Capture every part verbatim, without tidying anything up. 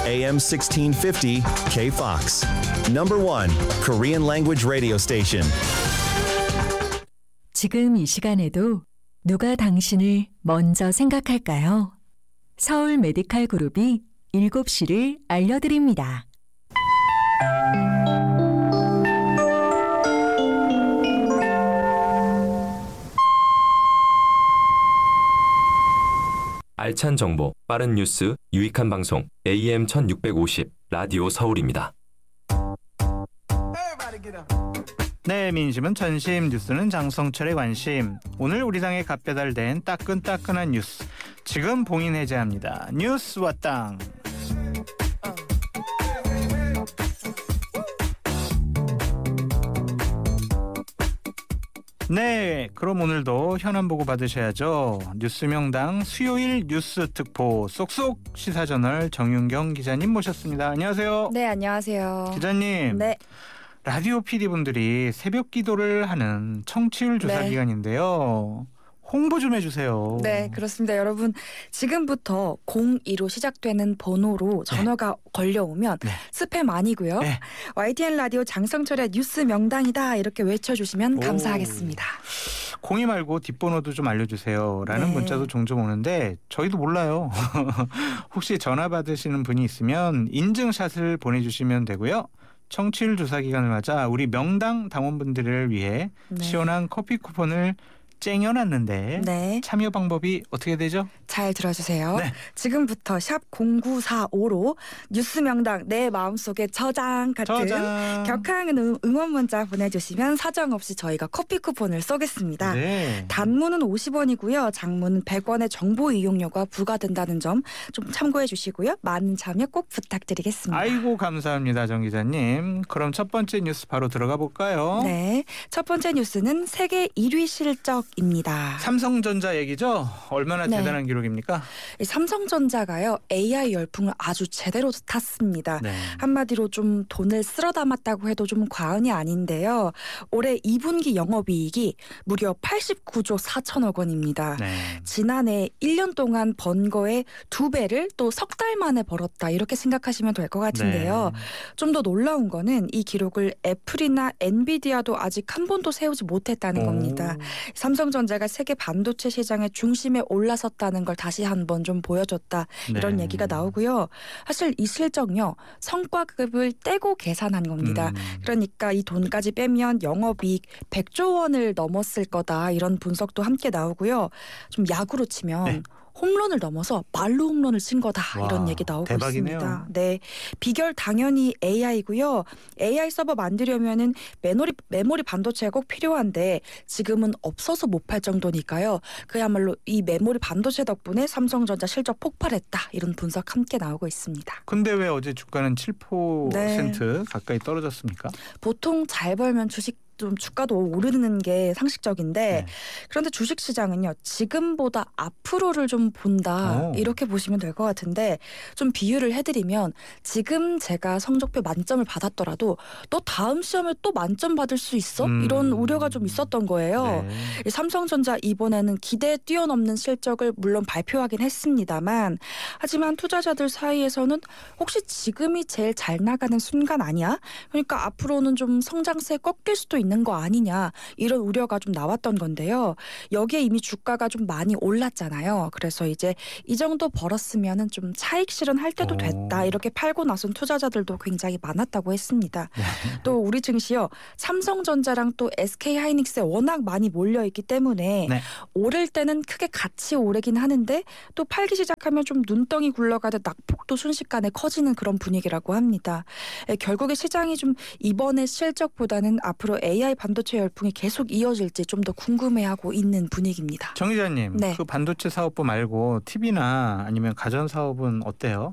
에이엠 sixteen fifty K-Fox. Number one Korean language radio station. 지금 이 시간에도 누가 당신을 먼저 생각할까요? 서울 메디칼 그룹이 일곱 시를 알려드립니다. 알찬 정보, 빠른 뉴스, 유익한 방송 에이엠 천육백오십 라디오 서울입니다. 네, 민심은 전심, 뉴스는 장성철의 관심. 오늘 우리 당에 갓배달된 따끈따끈한 뉴스, 지금 봉인 해제합니다. 뉴스 왔당. 네, 그럼 오늘도 현안 보고 받으셔야죠. 뉴스명당 수요일 뉴스 특보 쏙쏙 시사저널 정윤경 기자님 모셨습니다. 안녕하세요. 네, 안녕하세요. 기자님. 네. 라디오 피디분들이 새벽 기도를 하는 청취율 조사 네. 기간인데요. 홍보 좀 해주세요. 네, 그렇습니다. 여러분, 지금부터 공이로 시작되는 번호로 전화가 네. 걸려오면 네. 스팸 아니고요. 네. 와이티엔 라디오 장성철의 뉴스 명당이다 이렇게 외쳐주시면 오. 감사하겠습니다. 공이 말고 뒷번호도 좀 알려주세요 라는 네. 문자도 종종 오는데 저희도 몰라요. 혹시 전화 받으시는 분이 있으면 인증샷을 보내주시면 되고요. 청취율 조사 기간을 맞아 우리 명당 당원분들을 위해 네. 시원한 커피 쿠폰을 쟁여놨는데 네. 참여 방법이 어떻게 되죠? 잘 들어주세요. 네. 지금부터 샵 공구사오로 뉴스명당 내 마음속에 저장 같은 저장. 격한 응원 문자 보내주시면 사정없이 저희가 커피 쿠폰을 쏘겠습니다. 네. 단문은 오십 원이고요. 장문은 백 원의 정보 이용료가 부과된다는 점 좀 참고해 주시고요. 많은 참여 꼭 부탁드리겠습니다. 아이고 감사합니다. 정 기자님. 그럼 첫 번째 뉴스 바로 들어가 볼까요? 네. 첫 번째 뉴스는 세계 일 위 실적 입니다. 삼성전자 얘기죠? 얼마나 네. 대단한 기록입니까? 삼성전자가요. 에이아이 열풍을 아주 제대로 탔습니다. 네. 한마디로 좀 돈을 쓸어 담았다고 해도 좀 과언이 아닌데요. 올해 이 분기 영업이익이 무려 팔십구조 사천억 원입니다. 네. 지난해 일 년 동안 번 거의 두 배를 또 석 달 만에 벌었다 이렇게 생각하시면 될 것 같은데요. 네. 좀 더 놀라운 거는 이 기록을 애플이나 엔비디아도 아직 한 번도 세우지 못했다는 오. 겁니다. 삼성전자가 세계 반도체 시장의 중심에 올라섰다는 걸 다시 한번 좀 보여줬다 이런 네. 얘기가 나오고요. 사실 이 실적요 성과급을 떼고 계산한 겁니다. 음. 그러니까 이 돈까지 빼면 영업이익 백조 원을 넘었을 거다 이런 분석도 함께 나오고요. 좀 야구로 치면 네. 홈런을 넘어서 말로 홈런을 친 거다 와, 이런 얘기 나오고 대박이네요. 있습니다. 네, 비결 당연히 에이아이고요. 에이아이 서버 만들려면은 메모리 메모리 반도체가 꼭 필요한데 지금은 없어서 못 팔 정도니까요. 그야말로 이 메모리 반도체 덕분에 삼성전자 실적 폭발했다 이런 분석 함께 나오고 있습니다. 근데 왜 어제 주가는 칠 퍼센트 네. 가까이 떨어졌습니까? 보통 잘 벌면 주식 좀 주가도 오르는 게 상식적인데 네. 그런데 주식시장은요 지금보다 앞으로를 좀 본다 오. 이렇게 보시면 될 것 같은데 좀 비유를 해드리면 지금 제가 성적표 만점을 받았더라도 또 다음 시험에 또 만점 받을 수 있어? 음. 이런 우려가 좀 있었던 거예요. 네. 삼성전자 이번에는 기대에 뛰어넘는 실적을 물론 발표하긴 했습니다만 하지만 투자자들 사이에서는 혹시 지금이 제일 잘 나가는 순간 아니야? 그러니까 앞으로는 좀 성장세 꺾일 수도 있는 거 아니냐 이런 우려가 좀 나왔던 건데요. 여기에 이미 주가가 좀 많이 올랐잖아요. 그래서 이제 이 정도 벌었으면은 좀 차익 실현할 때도 됐다. 오. 이렇게 팔고 나선 투자자들도 굉장히 많았다고 했습니다. 네. 또 우리 증시요. 삼성전자랑 또 에스케이하이닉스에 워낙 많이 몰려있기 때문에 네. 오를 때는 크게 같이 오르긴 하는데 또 팔기 시작하면 좀 눈덩이 굴러가듯 낙폭도 순식간에 커지는 그런 분위기라고 합니다. 에, 결국에 시장이 좀 이번에 실적보다는 앞으로 에이아이 반도체 열풍이 계속 이어질지 좀 더 궁금해하고 있는 분위기입니다. 정 기자님, 네. 그 반도체 사업부 말고 티비나 아니면 가전 사업은 어때요?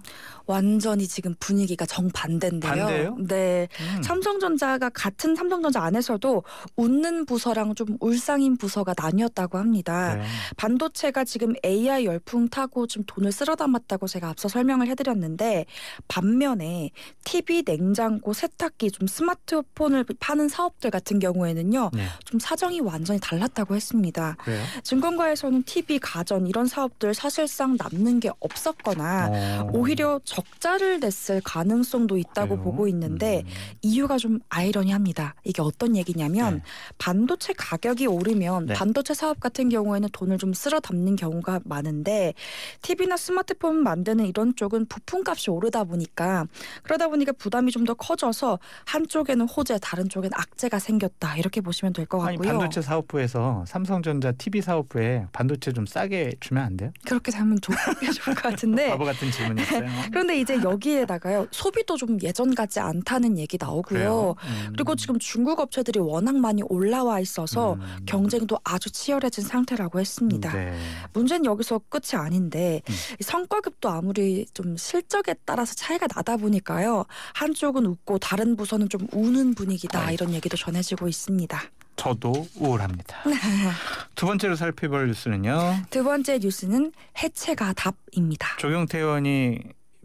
완전히 지금 분위기가 정반대인데요. 반대예요? 네. 음. 삼성전자가 같은 삼성전자 안에서도 웃는 부서랑 좀 울상인 부서가 나뉘었다고 합니다. 네. 반도체가 지금 에이아이 열풍 타고 좀 돈을 쓸어 담았다고 제가 앞서 설명을 해드렸는데 반면에 티비, 냉장고, 세탁기, 좀 스마트폰을 파는 사업들 같은 같은 경우에는요. 네. 좀 사정이 완전히 달랐다고 했습니다. 그래요? 증권가에서는 티비, 가전 이런 사업들 사실상 남는 게 없었거나 어. 오히려 적자를 냈을 가능성도 있다고 그래요? 보고 있는데 음. 이유가 좀 아이러니합니다. 이게 어떤 얘기냐면 네. 반도체 가격이 오르면 네. 반도체 사업 같은 경우에는 돈을 좀 쓸어 담는 경우가 많은데 티비나 스마트폰 만드는 이런 쪽은 부품값이 오르다 보니까 그러다 보니까 부담이 좀 더 커져서 한쪽에는 호재, 다른 쪽엔 악재가 생겼다. 이렇게 보시면 될 것 아니 같고요. 반도체 사업부에서 삼성전자 티비 사업부에 반도체 좀 싸게 주면 안 돼요? 그렇게 하면 좋, 좋을 것 같은데 바보 같은 질문이었어요. 그런데 이제 여기에다가요. 소비도 좀 예전 같지 않다는 얘기 나오고요. 그래요? 음. 그리고 지금 중국 업체들이 워낙 많이 올라와 있어서 음. 경쟁도 아주 치열해진 상태라고 했습니다. 네. 문제는 여기서 끝이 아닌데 음. 이 성과급도 아무리 좀 실적에 따라서 차이가 나다 보니까요. 한쪽은 웃고 다른 부서는 좀 우는 분위기다. 아이고. 이런 얘기도 전해지고 있습니다. 저도 우울합니다. 두 번째로 살펴볼 뉴스는요. 두 번째 뉴스는 해체가 답입니다. 조경태 의원이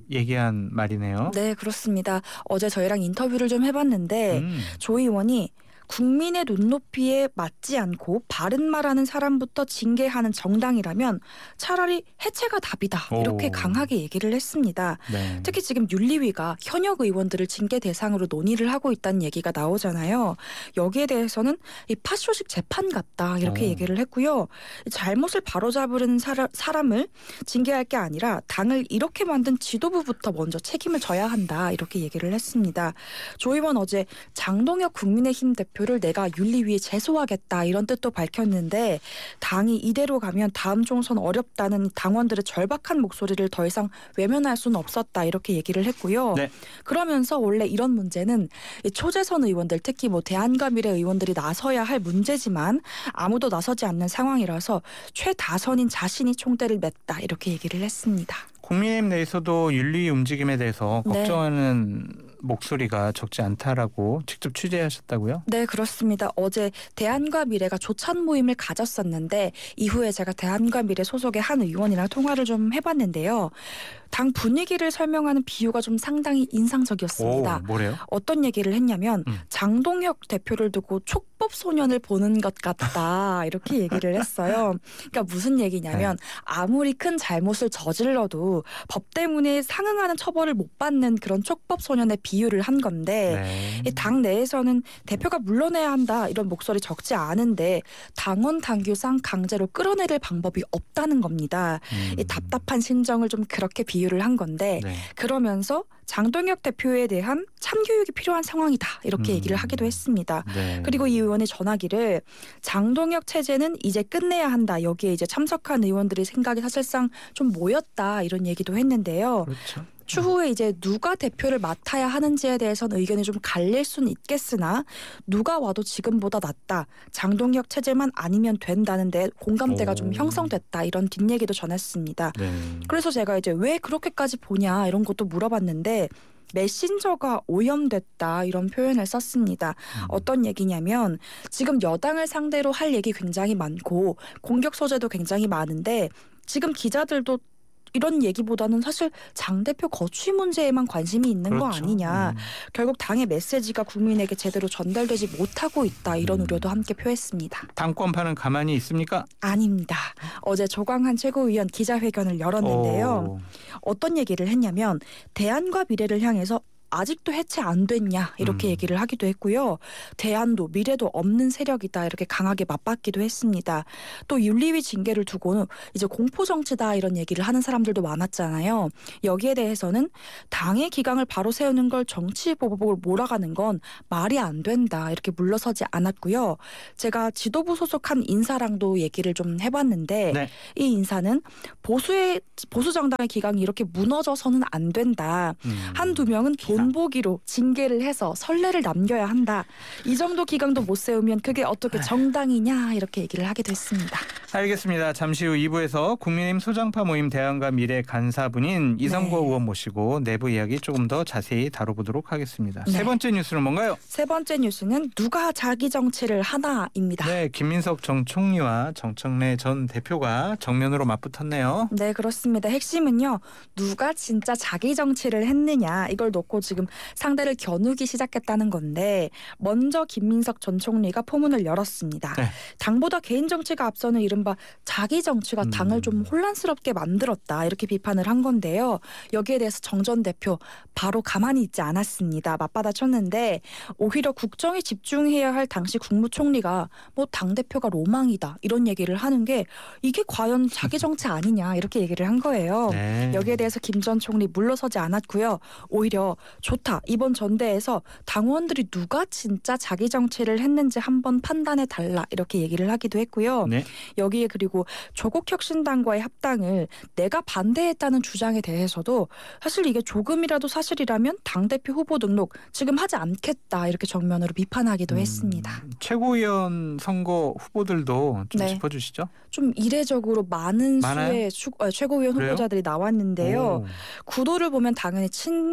얘기한 말이네요. 네, 그렇습니다. 어제 저희랑 인터뷰를 좀 해봤는데 음. 조 의원이 국민의 눈높이에 맞지 않고 바른 말하는 사람부터 징계하는 정당이라면 차라리 해체가 답이다. 이렇게 오. 강하게 얘기를 했습니다. 네. 특히 지금 윤리위가 현역 의원들을 징계 대상으로 논의를 하고 있다는 얘기가 나오잖아요. 여기에 대해서는 이 파쇼식 재판 같다 이렇게 오. 얘기를 했고요. 잘못을 바로잡으려는 사람, 사람을 징계할 게 아니라 당을 이렇게 만든 지도부부터 먼저 책임을 져야 한다 이렇게 얘기를 했습니다. 조 의원 어제 장동혁 국민의힘 대표를 내가 윤리위에 제소하겠다 이런 뜻도 밝혔는데 당이 이대로 가면 다음 총선 어렵다는 당원들의 절박한 목소리를 더 이상 외면할 수는 없었다 이렇게 얘기를 했고요. 네. 그러면서 원래 이런 문제는 초재선 의원들 특히 뭐 대안과 미래 의원들이 나서야 할 문제지만 아무도 나서지 않는 상황이라서 최다선인 자신이 총대를 맸다 이렇게 얘기를 했습니다. 국민의힘 내에서도 윤리 움직임에 대해서 네. 걱정하는 목소리가 적지 않다라고 직접 취재하셨다고요? 네, 그렇습니다. 어제 대안과 미래가 조찬 모임을 가졌었는데 이후에 제가 대안과 미래 소속의 한 의원이랑 통화를 좀 해봤는데요. 당 분위기를 설명하는 비유가 좀 상당히 인상적이었습니다. 오, 뭐래요? 어떤 얘기를 했냐면 음. 장동혁 대표를 두고 촉법 소년을 보는 것 같다 이렇게 얘기를 했어요. 그러니까 무슨 얘기냐면 네. 아무리 큰 잘못을 저질러도 법 때문에 상응하는 처벌을 못 받는 그런 촉법 소년의 비유를 한 건데 네. 이 당 내에서는 대표가 물러내야 한다 이런 목소리 적지 않은데 당원 당규상 강제로 끌어내릴 방법이 없다는 겁니다. 음. 이 답답한 심정을 좀 그렇게 비유를 한 건데 네. 그러면서 장동혁 대표에 대한 참교육이 필요한 상황이다 이렇게 음. 얘기를 하기도 했습니다. 네. 그리고 이 의원이 전하기를 장동혁 체제는 이제 끝내야 한다. 여기에 이제 참석한 의원들의 생각이 사실상 좀 모였다 이런 얘기도 했는데요. 그렇죠. 추후에 이제 누가 대표를 맡아야 하는지에 대해서는 의견이 좀 갈릴 수는 있겠으나 누가 와도 지금보다 낫다. 장동혁 체제만 아니면 된다는데 공감대가 오. 좀 형성됐다. 이런 뒷얘기도 전했습니다. 네. 그래서 제가 이제 왜 그렇게까지 보냐 이런 것도 물어봤는데 메신저가 오염됐다 이런 표현을 썼습니다. 음. 어떤 얘기냐면 지금 여당을 상대로 할 얘기 굉장히 많고 공격 소재도 굉장히 많은데 지금 기자들도 이런 얘기보다는 사실 장 대표 거취 문제에만 관심이 있는 그렇죠. 거 아니냐. 음. 결국 당의 메시지가 국민에게 제대로 전달되지 못하고 있다. 이런 음. 우려도 함께 표했습니다. 당권파는 가만히 있습니까? 아닙니다. 어제 조광한 최고위원 기자회견을 열었는데요. 오. 어떤 얘기를 했냐면 대안과 미래를 향해서 아직도 해체 안 됐냐 이렇게 음. 얘기를 하기도 했고요. 대안도 미래도 없는 세력이다 이렇게 강하게 맞받기도 했습니다. 또 윤리위 징계를 두고는 이제 공포정치다 이런 얘기를 하는 사람들도 많았잖아요. 여기에 대해서는 당의 기강을 바로 세우는 걸 정치보복을 몰아가는 건 말이 안 된다 이렇게 물러서지 않았고요. 제가 지도부 소속한 인사랑도 얘기를 좀 해봤는데 네. 이 인사는 보수의 보수 정당의 기강이 이렇게 무너져서는 안 된다. 음. 한두 명은 본보기로 징계를 해서 선례를 남겨야 한다. 이 정도 기강도 못 세우면 그게 어떻게 정당이냐 이렇게 얘기를 하기도 했습니다. 알겠습니다. 잠시 후 이 부에서 국민의힘 소장파 모임 대안과 미래 간사분인 이성고 네. 의원 모시고 내부 이야기 조금 더 자세히 다뤄보도록 하겠습니다. 네. 세 번째 뉴스는 뭔가요? 세 번째 뉴스는 누가 자기 정치를 하나입니다. 네, 김민석 전 총리와 정청래 전 대표가 정면으로 맞붙었네요. 네, 그렇습니다. 핵심은요. 누가 진짜 자기 정치를 했느냐 이걸 놓고 지금 지금 상대를 겨누기 시작했다는 건데 먼저 김민석 전 총리가 포문을 열었습니다. 네. 당보다 개인 정치가 앞서는 이른바 자기 정치가 음. 당을 좀 혼란스럽게 만들었다 이렇게 비판을 한 건데요. 여기에 대해서 정 전 대표 바로 가만히 있지 않았습니다. 맞받아쳤는데 오히려 국정에 집중해야 할 당시 국무총리가 뭐 당대표가 로망이다 이런 얘기를 하는 게 이게 과연 자기 정치 아니냐 이렇게 얘기를 한 거예요. 네. 여기에 대해서 김 전 총리 물러서지 않았고요. 오히려 좋다. 이번 전대에서 당원들이 누가 진짜 자기 정치를 했는지 한번 판단해 달라 이렇게 얘기를 하기도 했고요. 네. 여기에 그리고 조국혁신당과의 합당을 내가 반대했다는 주장에 대해서도 사실 이게 조금이라도 사실이라면 당대표 후보 등록 지금 하지 않겠다 이렇게 정면으로 비판하기도 음, 했습니다. 최고위원 선거 후보들도 좀 네. 짚어주시죠. 좀 이례적으로 많은 많아요? 수의 수, 어, 최고위원 그래요? 후보자들이 나왔는데요. 오. 구도를 보면 당연히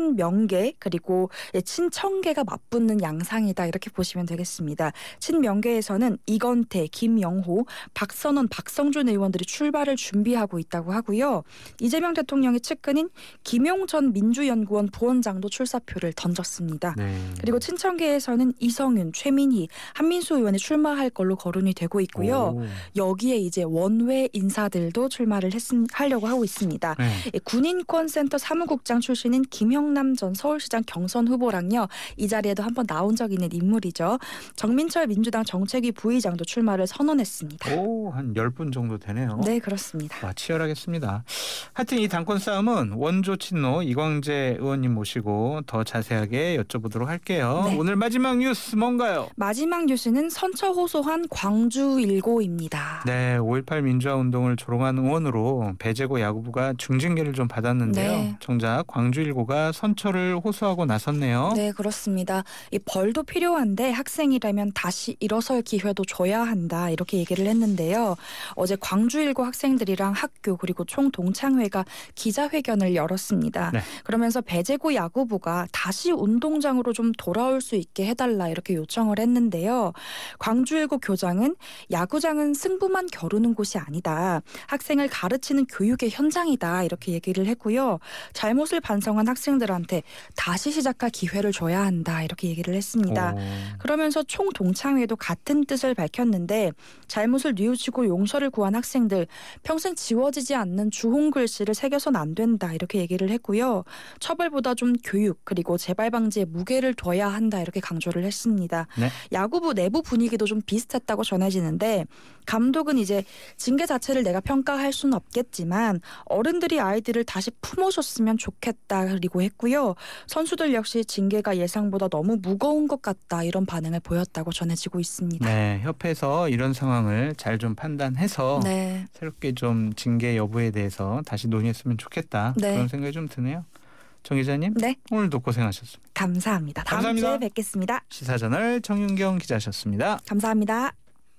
친명계 그리고 예, 친청계가 맞붙는 양상이다 이렇게 보시면 되겠습니다. 친명계에서는 이건태, 김영호, 박선원, 박성준 의원들이 출발을 준비하고 있다고 하고요. 이재명 대통령의 측근인 김용전 민주연구원 부원장도 출사표를 던졌습니다. 네. 그리고 친청계에서는 이성윤, 최민희, 한민수 의원이 출마할 걸로 거론이 되고 있고요. 오. 여기에 이제 원외 인사들도 출마를 했, 하려고 하고 있습니다. 네. 예, 군인권센터 사무국장 출신인 김영남 전 서울시장 경선 후보랑요. 이 자리에도 한번 나온 적 있는 인물이죠. 정민철 민주당 정책위 부의장도 출마를 선언했습니다. 오, 한 열 분 정도 되네요. 네, 그렇습니다. 와, 치열하겠습니다. 하여튼 이 당권 싸움은 원조 친노 이광재 의원님 모시고 더 자세하게 여쭤보도록 할게요. 네. 오늘 마지막 뉴스 뭔가요? 마지막 뉴스는 선처 호소한 광주 일고입니다. 네, 오일팔 민주화 운동을 조롱한 의원으로 배재고 야구부가 중징계를 좀 받았는데요. 네. 정작 광주 일고가 선처를 호소하고 나섰네요. 네, 그렇습니다. 이 벌도 필요한데 학생이라면 다시 일어설 기회도 줘야 한다 이렇게 얘기를 했는데요. 어제 광주일고 학생들이랑 학교 그리고 총동창회가 기자회견을 열었습니다. 네. 그러면서 배재고 야구부가 다시 운동장으로 좀 돌아올 수 있게 해달라 이렇게 요청을 했는데요. 광주일고 교장은 야구장은 승부만 겨루는 곳이 아니다. 학생을 가르치는 교육의 현장이다 이렇게 얘기를 했고요. 잘못을 반성한 학생들한테 다시 시작할 기회를 줘야 한다 이렇게 얘기를 했습니다. 오. 그러면서 총동창회도 같은 뜻을 밝혔는데 잘못을 뉘우치고 용서를 구한 학생들 평생 지워지지 않는 주홍 글씨를 새겨선 안 된다 이렇게 얘기를 했고요. 처벌보다 좀 교육 그리고 재발 방지에 무게를 둬야 한다 이렇게 강조를 했습니다. 네. 야구부 내부 분위기도 좀 비슷했다고 전해지는데 감독은 이제 징계 자체를 내가 평가할 수는 없겠지만 어른들이 아이들을 다시 품어줬으면 좋겠다 그리고 했고요. 선수들 역시 징계가 예상보다 너무 무거운 것 같다 이런 반응을 보였다고 전해지고 있습니다. 네, 협회에서 이런 상황을 잘 좀 판단해서 네. 새롭게 좀 징계 여부에 대해서 다시 논의했으면 좋겠다. 네. 그런 생각이 좀 드네요. 정 기자님, 네, 오늘도 고생하셨습니다. 감사합니다. 다음 감사합니다. 주에 뵙겠습니다. 시사저널 정윤경 기자셨습니다. 감사합니다.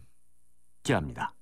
기합니다.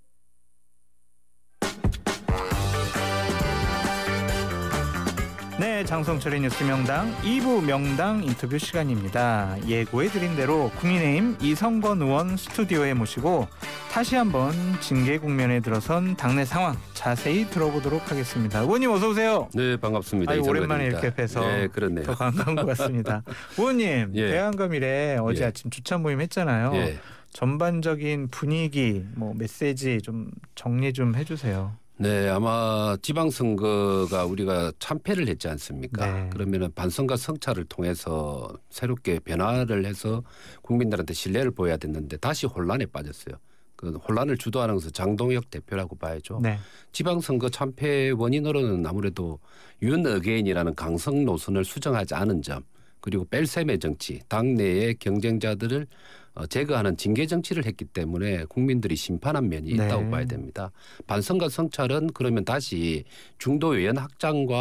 네, 장성철의 뉴스 명당 이 부 명당 인터뷰 시간입니다. 예고해드린 대로 국민의힘 이성건 의원 스튜디오에 모시고 다시 한번 징계 국면에 들어선 당내 상황 자세히 들어보도록 하겠습니다. 의원님 어서 오세요. 네, 반갑습니다. 아유, 이성건입니다. 오랜만에 이렇게 뵈서 네, 그렇네요. 더 반가운 것 같습니다. 의원님, 예. 대한검일에 어제 예. 아침 주차 모임 했잖아요. 예. 전반적인 분위기, 뭐 메시지 좀 정리 좀 해주세요. 네, 아마 지방선거가 우리가 참패를 했지 않습니까? 네. 그러면은 반성과 성찰을 통해서 새롭게 변화를 해서 국민들한테 신뢰를 보여야 됐는데 다시 혼란에 빠졌어요. 그 혼란을 주도하는 것은 장동혁 대표라고 봐야죠. 네. 지방선거 참패 원인으로는 아무래도 윤 어게인이라는 강성 노선을 수정하지 않은 점, 그리고 뺄셈의 정치, 당내의 경쟁자들을 제거하는 징계 정치를 했기 때문에 국민들이 심판한 면이 있다고 네. 봐야 됩니다. 반성과 성찰은 그러면 다시 중도 외연 확장과